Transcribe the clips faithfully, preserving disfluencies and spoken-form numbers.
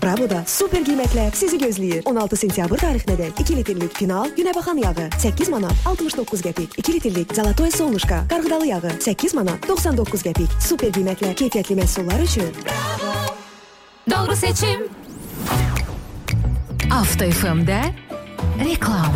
Bravo'da super qiymətlər sizi gözləyir. on altı sentyabr tarixinədək iki litrlik final günəbaxan yağı səkkiz manat altmış doqquz qəpik, iki litrlik Zalatoy Solnuşka qarğıdalı yağı səkkiz manat doxsan doqquz qəpik. Super qiymətlər, keyfiyyətli məhsullar üçün Bravo. Doğru seçim. Avto F M'də reklam.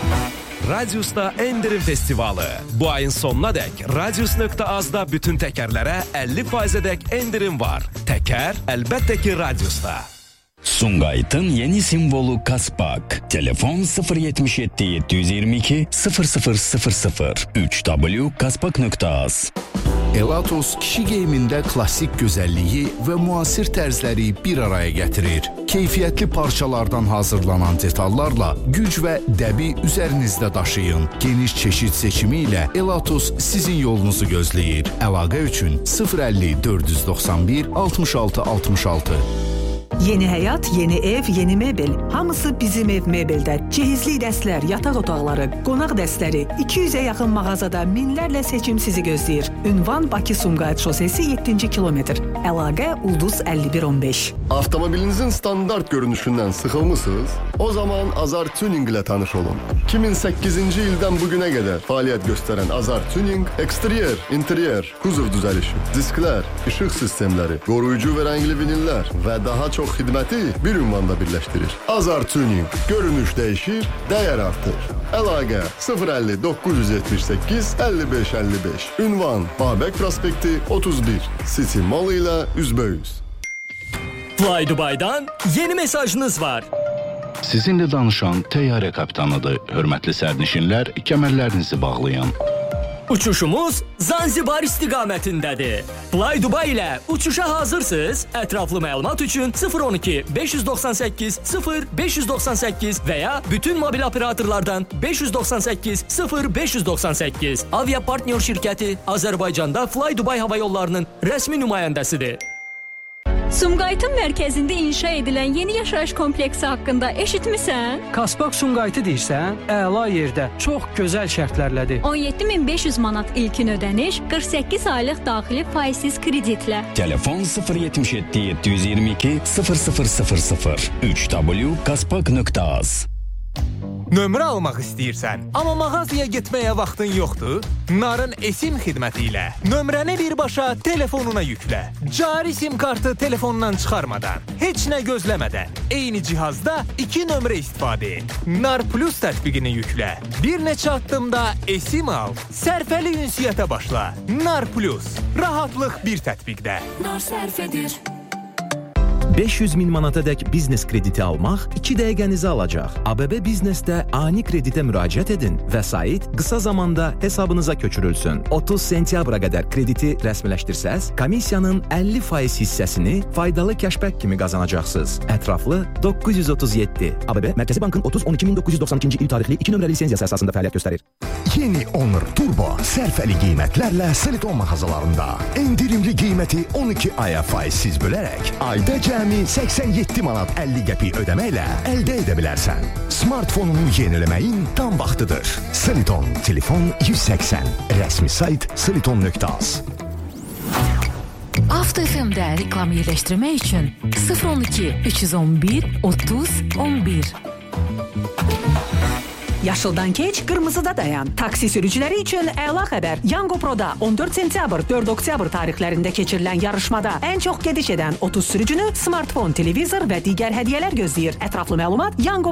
Radius'ta endirim festivalı. Bu ayın sonuna dək Radius nöqtə azda bütün təkərlərə əlli faizədək endirim var. Təkər əlbəttə ki Radius'ta. Sumqayıtın yeni simvolu Kaspak. Telefon sıfır yetmiş yeddi yeddi yüz iyirmi iki sıfır sıfır sıfır sıfır üç w kaspak nöqtə az. Elatos kişi geyimində klassik gözəlliyi və müasir tərzləri bir araya gətirir. Keyfiyyətli parçalardan hazırlanan detallarla güc və dəbi üzərinizdə daşıyın. Geniş çeşid seçimi ilə Elatos sizin yolunuzu gözləyir. Əlaqə üçün sıfır əlli dörd yüz doxsan bir altmış altı altmış altı. Yeni həyat, yeni ev, yeni mebel. Hamısı bizim ev mebeldə. Cehizli dəstlər, yataq otaqları, qonaq dəstləri, iki yüzə yaxın mağazada minlərlə seçim sizi gözləyir. Ünvan Bakı Sumqayıt şosesi yeddinci kilometr. Əlaqə Ulduz əlli bir on beş. Avtomobilinizin standart görünüşündən sıxılmısınız? O zaman Azar Tuning ilə tanış olun. iki min səkkizinci ildən bugünə qədər fəaliyyət göstərən Azar Tuning, eksteryer, interyer, kuzov düzəlişi, disklər, işıq sistemləri, qoruyucu və rəngli vinillər və daha çox xidməti bir ünvanda birləşdirir. Azar Tuning. Görünüş dəyişir, dəyər artır. Əlaqə sıfır əlli doqquz yüz yetmiş səkkiz əlli beş əlli beş. Ünvan Babək prospekti otuz bir. City Mall ilə üzbəüz. Fly Dubai'dan yeni mesajınız var. Sizinlə danışan təyyarə kapitanıdır. Hörmətli sərnişinlər, kəmərlərinizi bağlayın. Uçuşumuz Zanzibar istiqamətindədir. Fly Dubai ilə uçuşa hazırsınız? Ətraflı məlumat üçün sıfır on iki beş yüz doxsan səkkiz sıfır beş yüz doxsan səkkiz və ya bütün mobil operatorlardan beş yüz doxsan səkkiz sıfır beş yüz doxsan səkkiz. Avia Partnyor şirkəti Azərbaycanda Fly Dubai hava yollarının rəsmi nümayəndəsidir. Sumqayıtın mərkəzində inşa edilən yeni yaşayış kompleksi haqqında eşitmisən? Kaspak Sumqayıtı deyirsən, əla yerdə, çox gözəl şərtlərlədir. on yeddi min beş yüz manat ilkin ödəniş, qırx səkkiz aylıq daxili faizsiz kreditlə. Telefon sıfır yetmiş yeddi yeddi yüz iyirmi iki sıfır sıfır sıfır sıfır üç w kaspak nöqtə az. Nömrə almaq istəyirsən, amma mağazaya getməyə vaxtın yoxdur? Narın eSIM xidməti ilə nömrəni birbaşa telefonuna yüklə. Cari sim kartı telefondan çıxarmadan, heç nə gözləmədən, eyni cihazda iki nömrə istifadə et. Nar Plus tətbiqini yüklə. Bir neçə addımda eSIM al, sərfəli ünsiyyətə başla. Nar Plus, rahatlıq bir tətbiqdə. Nar sərf edir. beş yüz min manatadək biznes krediti almaq iki dəqiqənizi alacaq. A B B Biznesdə ani kreditə müraciət edin. Vəsait qısa zamanda hesabınıza köçürülsün. otuz sentyabra qədər krediti rəsmiləşdirsəz, komissiyanın əlli faiz hissəsini faydalı kəşbək kimi qazanacaqsınız. Ətraflı doqquz yüz otuz yeddi. A B B Mərkəzi Bankın otuz on iki min doqquz yüz doxsan ikinci il tarixli iki nömrəli lisenziyası əsasında fəaliyyət göstərir. Yeni Honor Turbo sərfəli qiymətlərlə Siliton mağazalarında. Endirimli qiyməti on iki aya faizsiz bölərək ayda cəmi səksən yeddi manat əlli qəpik ödəməklə əldə edə bilərsən. Smartfonunu yeniləməyin tam vaxtıdır. Siliton, telefon yüz səksən. Rəsmi sayt siliton nöqtə az. Avto F M'də reklam yerləşdirmək üçün sıfır on iki üç yüz on bir otuz on bir. Yaşıldan keç, qırmızıda dayan. Taksi sürücüləri üçün əla xəbər. Yango Pro'da on dörd sentyabr, dörd oktyabr tarixlərində keçirilən yarışmada ən çox gediş edən otuz sürücünü smartfon, televizor və digər hədiyyələr gözləyir. Ətraflı məlumat Yango